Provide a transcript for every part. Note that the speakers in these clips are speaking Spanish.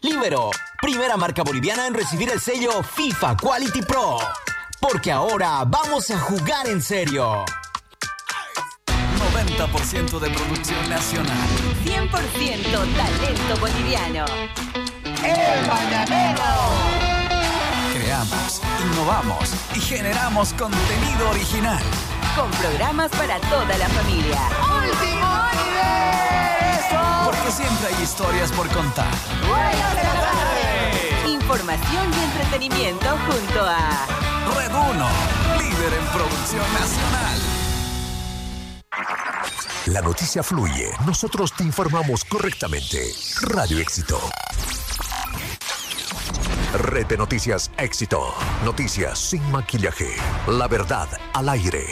Libero, primera marca boliviana en recibir el sello FIFA Quality Pro. Porque ahora vamos a jugar en serio. 90% de producción nacional. 100% talento boliviano. ¡El Mañanero! Creamos, innovamos y generamos contenido original. Con programas para toda la familia. ¡Último universo! Porque siempre hay historias por contar. ¡Buenas de la tarde! Información y entretenimiento junto a Red 1, líder en producción nacional. La noticia fluye. Nosotros te informamos correctamente. Radio Éxito. Red de Noticias Éxito. Noticias sin maquillaje. La verdad al aire.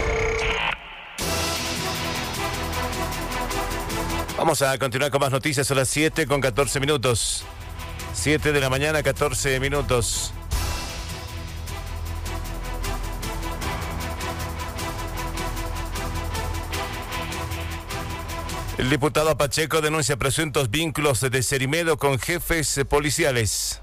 Vamos a continuar con más noticias a las 7 con 14 minutos. 7 de la mañana, 14 minutos. El diputado Pacheco denuncia presuntos vínculos de Cerimedo con jefes policiales.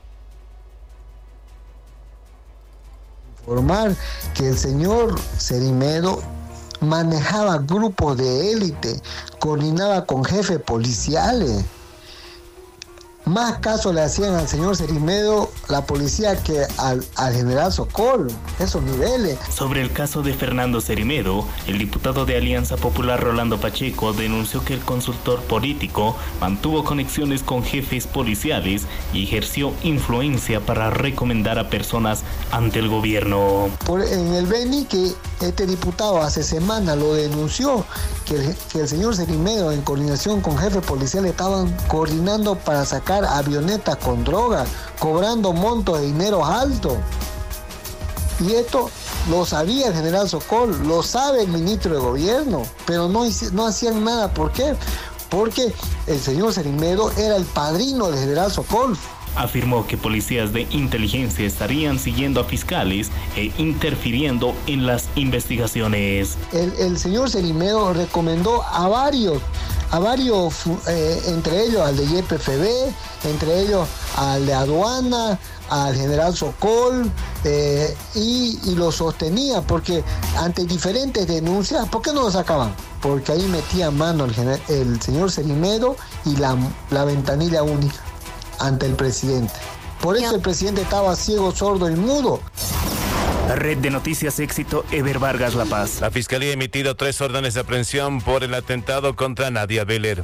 Informar que el señor Cerimedo manejaba grupos de élite, coordinaba con jefes policiales. Más caso le hacían al señor Cerimedo la policía que al general Sokol, esos niveles. Sobre el caso de Fernando Cerimedo, el diputado de Alianza Popular Rolando Pacheco denunció que el consultor político mantuvo conexiones con jefes policiales y ejerció influencia para recomendar a personas ante el gobierno. En el Beni, que este diputado hace semana lo denunció, que el señor Cerimedo en coordinación con jefes policiales estaban coordinando para sacar avionetas con droga, cobrando montos de dinero altos. Y esto lo sabía el general Sokol, lo sabe el ministro de gobierno, pero no hacían nada. ¿Por qué? Porque el señor Cerimedo era el padrino del general Sokol. Afirmó que policías de inteligencia estarían siguiendo a fiscales e interfiriendo en las investigaciones. El señor Cerimedo recomendó a varios, entre ellos al de YPFB, entre ellos al de aduana, al general Sokol, y lo sostenía porque ante diferentes denuncias, ¿por qué no lo sacaban? Porque ahí metía mano el señor Cerimedo y la ventanilla única ante el presidente. Por eso el presidente estaba ciego, sordo y mudo. Red de Noticias Éxito, Eber Vargas, La Paz. La Fiscalía ha emitido 3 órdenes de aprehensión por el atentado contra Nadia Beler.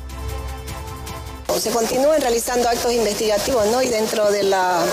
Se continúan realizando actos investigativos, ¿no? Y dentro de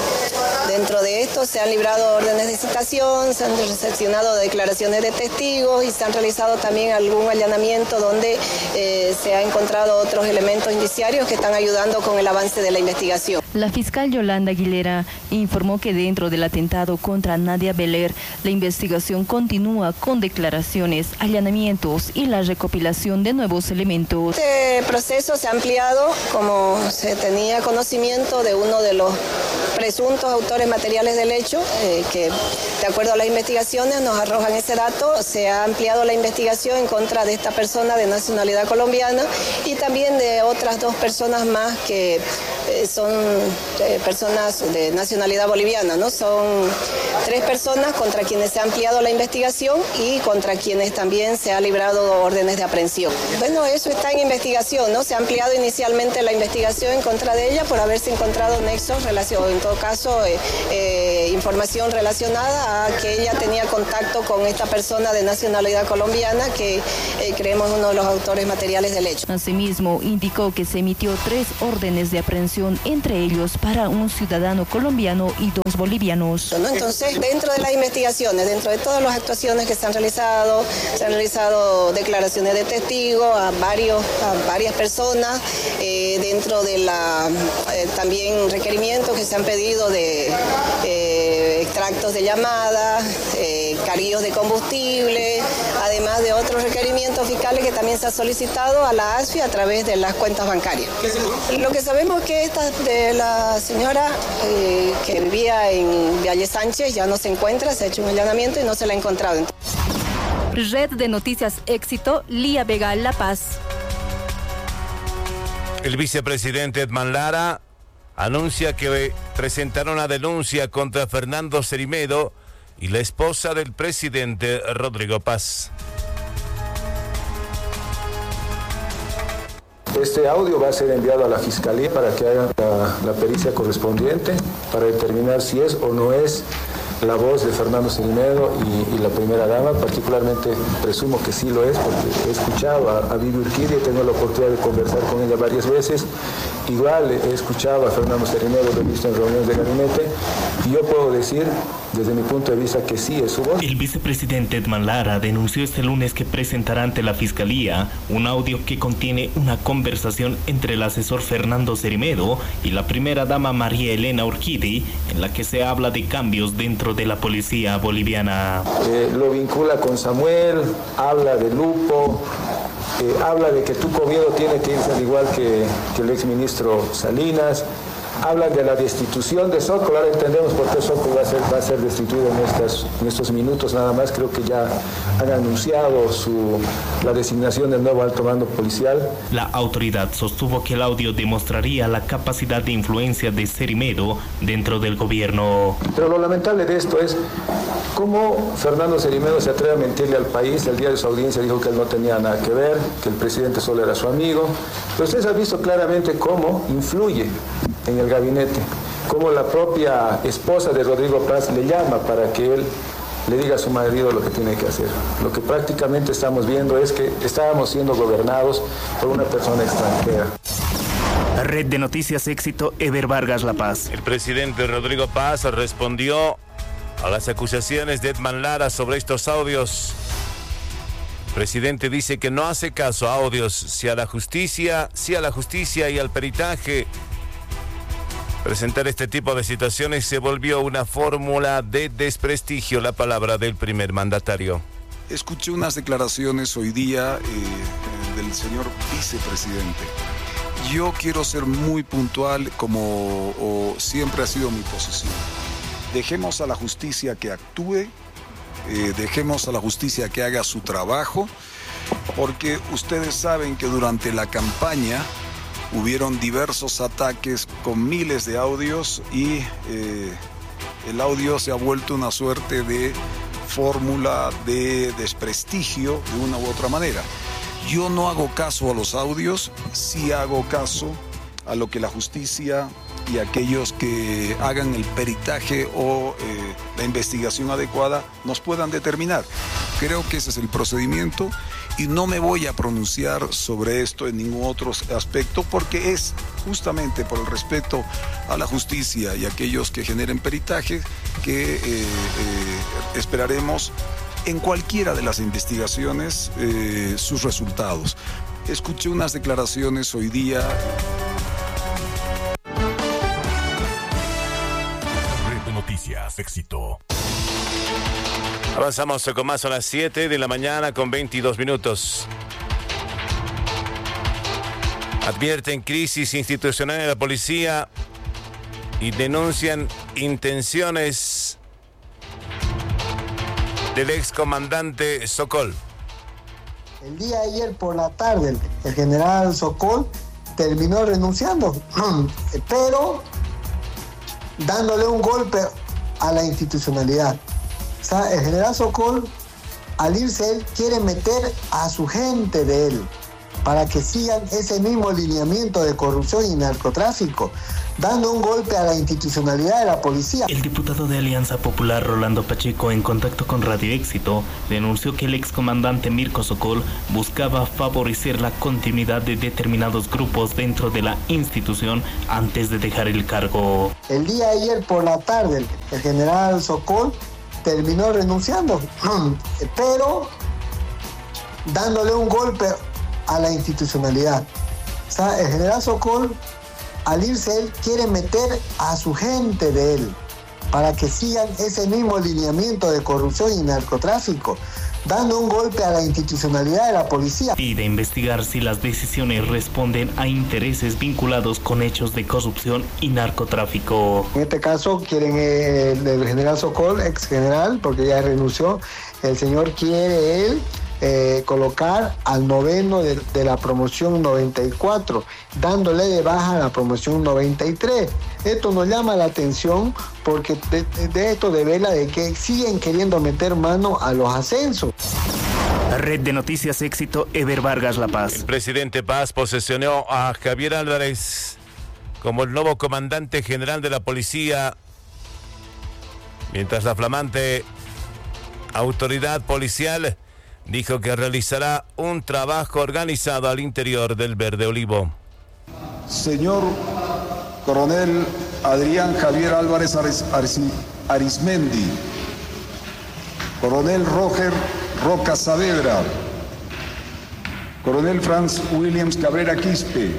esto se han librado órdenes de citación, se han recepcionado declaraciones de testigos y se han realizado también algún allanamiento donde se han encontrado otros elementos indiciarios que están ayudando con el avance de la investigación. La fiscal Yolanda Aguilera informó que dentro del atentado contra Nadia Beler, la investigación continúa con declaraciones, allanamientos y la recopilación de nuevos elementos. Este proceso se ha ampliado, como se tenía conocimiento de uno de los presuntos autores materiales del hecho, que de acuerdo a las investigaciones nos arrojan ese dato. Se ha ampliado la investigación en contra de esta persona de nacionalidad colombiana y también de otras 2 personas más que son personas de nacionalidad boliviana, ¿no? Son 3 personas contra quienes se ha ampliado la investigación y contra quienes también se ha librado órdenes de aprehensión. Bueno, eso está en investigación, ¿no? Se ha ampliado inicialmente la investigación en contra de ella por haberse encontrado nexos, en todo caso, información relacionada a que ella tenía contacto con esta persona de nacionalidad colombiana que creemos uno de los autores materiales del hecho. Asimismo, indicó que se emitió 3 órdenes de aprehensión, entre ellos para un ciudadano colombiano y 2 bolivianos. ¿No? Entonces, dentro de las investigaciones, dentro de todas las actuaciones que se han realizado declaraciones de testigos a varias personas, dentro de también requerimientos que se han pedido de extractos de llamadas, carguillos de combustible, además de otros requerimientos fiscales que también se ha solicitado a la ASFI a través de las cuentas bancarias. Lo que sabemos es que esta de la señora que vivía en Valle Sánchez ya no se encuentra, se ha hecho un allanamiento y no se la ha encontrado. Red de Noticias Éxito, Lía Vega, La Paz. El vicepresidente Edman Lara anuncia que presentará una denuncia contra Fernando Cerimedo y la esposa del presidente Rodrigo Paz. Este audio va a ser enviado a la Fiscalía para que haga la pericia correspondiente para determinar si es o no es la voz de Fernando Cerimedo y la primera dama. Particularmente presumo que sí lo es, porque he escuchado a Vivi Urquidi, he tenido la oportunidad de conversar con ella varias veces. Igual he escuchado a Fernando Cerimedo, lo he visto en reuniones de gabinete, y yo puedo decir, desde mi punto de vista, que sí es su voz. El vicepresidente Edman Lara denunció este lunes que presentará ante la Fiscalía un audio que contiene una conversación entre el asesor Fernando Cerimedo y la primera dama María Elena Urquidi, en la que se habla de cambios dentro de la policía boliviana. Lo vincula con Samuel, habla de Lupo, habla de que Tuco Miedo tiene que irse al igual que el exministro Salinas. Hablan de la destitución de Sokol. Ahora entendemos por qué Sokol va a ser destituido en estos minutos nada más. Creo que ya han anunciado la designación del nuevo alto mando policial. La autoridad sostuvo que el audio demostraría la capacidad de influencia de Cerimedo dentro del gobierno. Pero lo lamentable de esto es cómo Fernando Cerimedo se atreve a mentirle al país. El día de su audiencia dijo que él no tenía nada que ver, que el presidente solo era su amigo. Pero ustedes han visto claramente cómo influye en el gabinete, como la propia esposa de Rodrigo Paz le llama para que él le diga a su marido lo que tiene que hacer. Lo que prácticamente estamos viendo es que estábamos siendo gobernados por una persona extranjera. Red de Noticias Éxito, Ever Vargas, La Paz. El presidente Rodrigo Paz respondió a las acusaciones de Edman Lara sobre estos audios. El presidente dice que no hace caso a audios, sí a la justicia y al peritaje. Presentar este tipo de situaciones se volvió una fórmula de desprestigio, la palabra del primer mandatario. Escuché unas declaraciones hoy día del señor vicepresidente. Yo quiero ser muy puntual, como siempre ha sido mi posición. Dejemos a la justicia que actúe, dejemos a la justicia que haga su trabajo, porque ustedes saben que durante la campaña hubieron diversos ataques con miles de audios y el audio se ha vuelto una suerte de fórmula de desprestigio de una u otra manera. Yo no hago caso a los audios, sí hago caso a lo que la justicia y aquellos que hagan el peritaje o la investigación adecuada nos puedan determinar. Creo que ese es el procedimiento y no me voy a pronunciar sobre esto en ningún otro aspecto porque es justamente por el respeto a la justicia y a aquellos que generen peritaje que esperaremos en cualquiera de las investigaciones sus resultados. Escuché unas declaraciones hoy día. Red de Noticias Éxito. Avanzamos con más a las 7 de la mañana con 22 minutos. Advierten crisis institucional en la policía y denuncian intenciones del excomandante Sokol. El día de ayer por la tarde el general Sokol terminó renunciando, pero dándole un golpe a la institucionalidad. O sea, el general Sokol, al irse él, quiere meter a su gente de él para que sigan ese mismo lineamiento de corrupción y narcotráfico, dando un golpe a la institucionalidad de la policía. El diputado de Alianza Popular, Rolando Pacheco, en contacto con Radio Éxito, denunció que el excomandante Mirko Sokol buscaba favorecer la continuidad de determinados grupos dentro de la institución antes de dejar el cargo. El día de ayer por la tarde el general Sokol terminó renunciando, pero dándole un golpe a la institucionalidad. O sea, el general Sokol, al irse él, quiere meter a su gente de él para que sigan ese mismo lineamiento de corrupción y narcotráfico, dando un golpe a la institucionalidad de la policía. Pide investigar si las decisiones responden a intereses vinculados con hechos de corrupción y narcotráfico. En este caso quieren el general Sokol, ex general, porque ya renunció, el señor quiere él colocar al noveno de la promoción 94, dándole de baja a la promoción 93. Esto nos llama la atención porque de esto devela de que siguen queriendo meter mano a los ascensos. Red de Noticias Éxito, Ever Vargas, La Paz. El presidente Paz posesionó a Javier Álvarez como el nuevo comandante general de la policía, mientras la flamante autoridad policial dijo que realizará un trabajo organizado al interior del Verde Olivo. Señor Coronel Adrián Javier Álvarez Arismendi, Coronel Roger Roca Saavedra, Coronel Franz Williams Cabrera Quispe,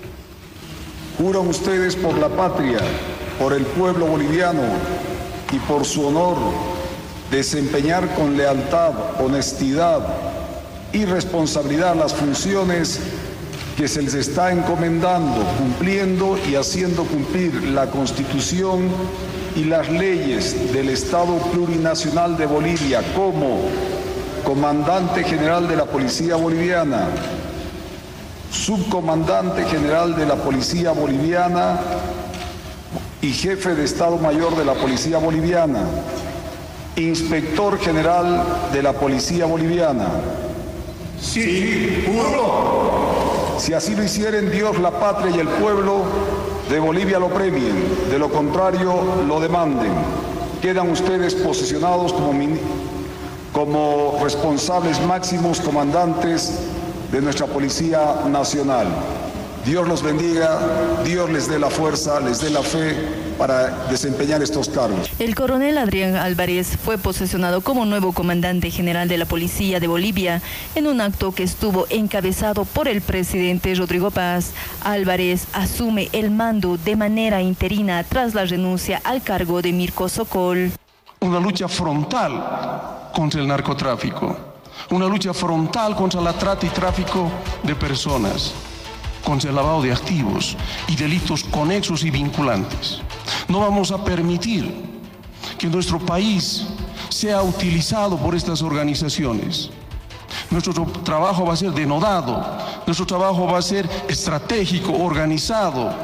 juran ustedes por la patria, por el pueblo boliviano y por su honor desempeñar con lealtad, honestidad y responsabilidad las funciones que se les está encomendando, cumpliendo y haciendo cumplir la Constitución y las leyes del Estado Plurinacional de Bolivia como Comandante General de la Policía Boliviana, Subcomandante General de la Policía Boliviana y Jefe de Estado Mayor de la Policía Boliviana, Inspector General de la Policía Boliviana. Sí, juro. Si así lo hicieren, Dios, la patria y el pueblo de Bolivia lo premien, de lo contrario lo demanden. Quedan ustedes posesionados como responsables máximos comandantes de nuestra Policía Nacional. Dios los bendiga, Dios les dé la fuerza, les dé la fe para desempeñar estos cargos. El coronel Adrián Álvarez fue posesionado como nuevo comandante general de la Policía de Bolivia en un acto que estuvo encabezado por el presidente Rodrigo Paz. Álvarez asume el mando de manera interina tras la renuncia al cargo de Mirko Sokol. Una lucha frontal contra el narcotráfico, una lucha frontal contra la trata y tráfico de personas, contra el lavado de activos y delitos conexos y vinculantes. No vamos a permitir que nuestro país sea utilizado por estas organizaciones. Nuestro trabajo va a ser denodado, nuestro trabajo va a ser estratégico, organizado.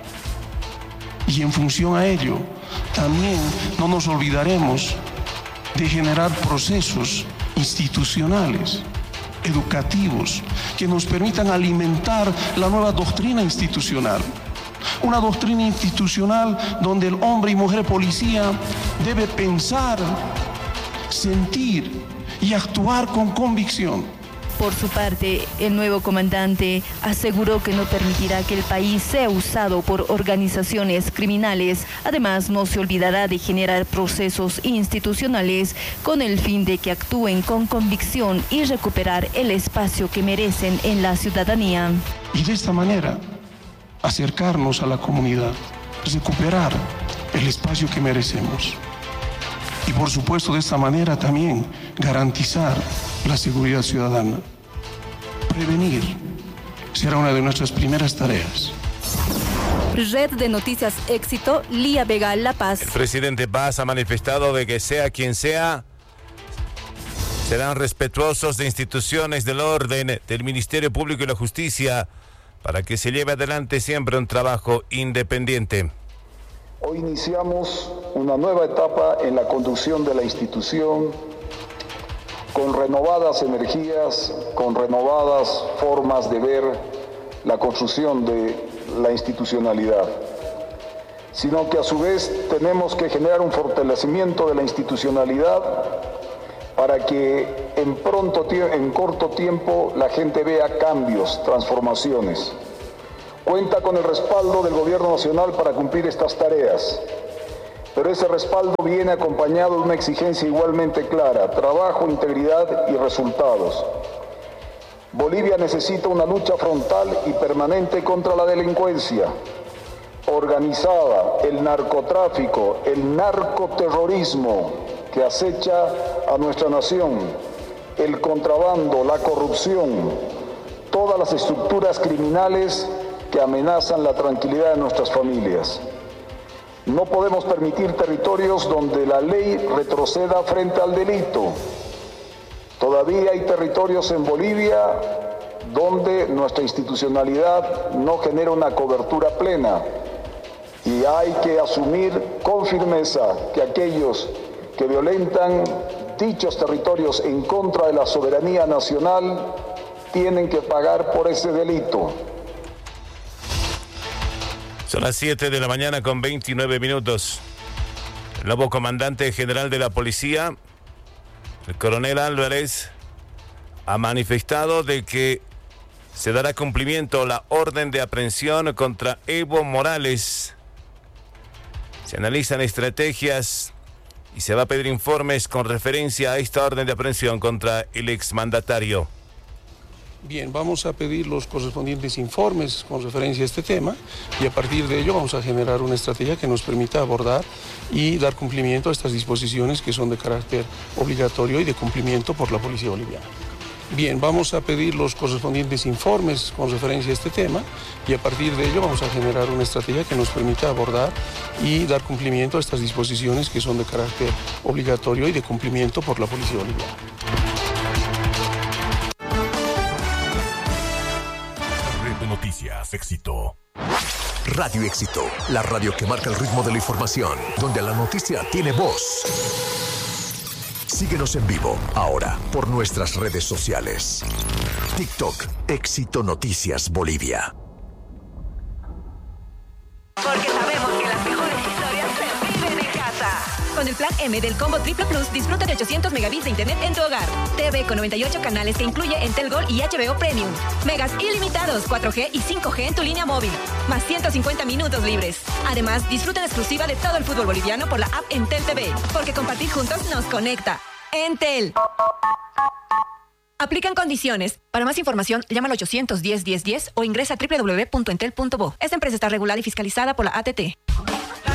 Y en función a ello, también no nos olvidaremos de generar procesos institucionales, educativos, que nos permitan alimentar la nueva doctrina institucional. Una doctrina institucional donde el hombre y mujer policía debe pensar, sentir y actuar con convicción. Por su parte, el nuevo comandante aseguró que no permitirá que el país sea usado por organizaciones criminales. Además, no se olvidará de generar procesos institucionales con el fin de que actúen con convicción y recuperar el espacio que merecen en la ciudadanía. Y de esta manera, acercarnos a la comunidad, recuperar el espacio que merecemos. Y por supuesto, de esta manera también garantizar la seguridad ciudadana. Prevenir será una de nuestras primeras tareas. Red de Noticias Éxito, Lía Vega, La Paz. El presidente Paz ha manifestado de que sea quien sea, serán respetuosos de instituciones del orden, del Ministerio Público y la Justicia, para que se lleve adelante siempre un trabajo independiente. Hoy iniciamos una nueva etapa en la conducción de la institución, con renovadas energías, con renovadas formas de ver la construcción de la institucionalidad, sino que a su vez tenemos que generar un fortalecimiento de la institucionalidad para que en corto tiempo la gente vea cambios, transformaciones. Cuenta con el respaldo del Gobierno Nacional para cumplir estas tareas, pero ese respaldo viene acompañado de una exigencia igualmente clara: trabajo, integridad y resultados. Bolivia necesita una lucha frontal y permanente contra la delincuencia organizada, el narcotráfico, el narcoterrorismo que acecha a nuestra nación, el contrabando, la corrupción, todas las estructuras criminales que amenazan la tranquilidad de nuestras familias. No podemos permitir territorios donde la ley retroceda frente al delito. Todavía hay territorios en Bolivia donde nuestra institucionalidad no genera una cobertura plena y hay que asumir con firmeza que aquellos que violentan dichos territorios en contra de la soberanía nacional tienen que pagar por ese delito. Son las 7 de la mañana con 29 minutos. El nuevo comandante general de la policía, el coronel Álvarez, ha manifestado de que se dará cumplimiento a la orden de aprehensión contra Evo Morales. Se analizan estrategias y se va a pedir informes con referencia a esta orden de aprehensión contra el exmandatario. Bien, vamos a pedir los correspondientes informes con referencia a este tema y a partir de ello vamos a generar una estrategia que nos permita abordar y dar cumplimiento a estas disposiciones que son de carácter obligatorio y de cumplimiento por la Policía Boliviana. Bien, vamos a pedir los correspondientes informes con referencia a este tema y a partir de ello vamos a generar una estrategia que nos permita abordar y dar cumplimiento a estas disposiciones que son de carácter obligatorio y de cumplimiento por la Policía Boliviana. Noticias Éxito. Radio Éxito, la radio que marca el ritmo de la información, donde la noticia tiene voz. Síguenos en vivo, ahora, por nuestras redes sociales. TikTok, Éxito Noticias Bolivia. Porque sabemos que las mejores historias se viven en casa. Con el plan M del Combo Triple Plus, disfruta de 800 megabits de internet en tu hogar. TV con 98 canales que incluye Entel Gold y HBO Premium. Megas ilimitados, 4G y 5G en tu línea móvil. Más 150 minutos libres. Además, disfruta en exclusiva de todo el fútbol boliviano por la app Entel TV. Porque compartir juntos nos conecta. Entel. Aplican condiciones. Para más información, llama al 810-1010 o ingresa a www.entel.bo. Esta empresa está regulada y fiscalizada por la ATT.